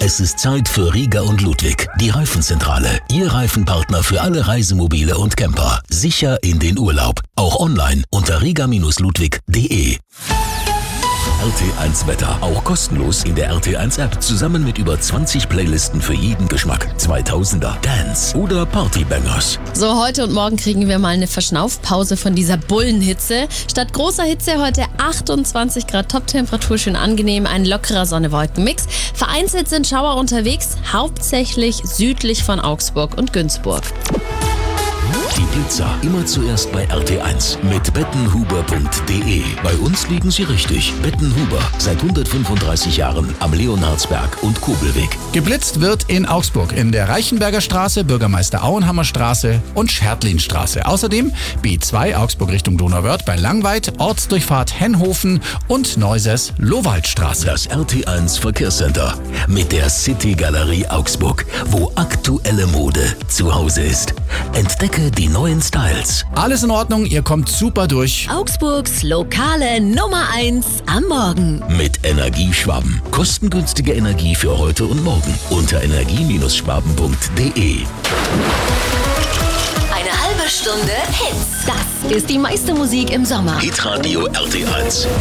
Es ist Zeit für Riga und Ludwig, die Reifenzentrale. Ihr Reifenpartner für alle Reisemobile und Camper. Sicher in den Urlaub. Auch online unter riga-ludwig.de. RT1 Wetter. Auch kostenlos in der RT1 App. Zusammen mit über 20 Playlisten für jeden Geschmack. 2000er, Dance oder Partybangers. So, heute und morgen kriegen wir mal eine Verschnaufpause von dieser Bullenhitze. Statt großer Hitze heute 28 Grad Toptemperatur, schön angenehm, ein lockerer Sonne-Wolken-Mix. Vereinzelt sind Schauer unterwegs, hauptsächlich südlich von Augsburg und Günzburg. Die Pizza immer zuerst bei RT1 mit bettenhuber.de. Bei uns liegen Sie richtig. Bettenhuber, seit 135 Jahren am Leonhardsberg und Kobelweg. Geblitzt wird in Augsburg in der Reichenberger Straße, Bürgermeister Auenhammer Straße und Schertlinstraße. Außerdem B2 Augsburg Richtung Donauwörth bei Langweid, Ortsdurchfahrt Henhofen und Neusers Lowaldstraße. Das RT1 Verkehrscenter mit der City Galerie Augsburg, wo aktuelle Mode zu Hause ist. Entdecke die neuen Styles. Alles in Ordnung, ihr kommt super durch. Augsburgs lokale Nummer 1 am Morgen. Mit Energieschwaben. Kostengünstige Energie für heute und morgen. Unter energie-schwaben.de. Eine halbe Stunde Hits. Das ist die meiste Musik im Sommer. Hitradio RT1.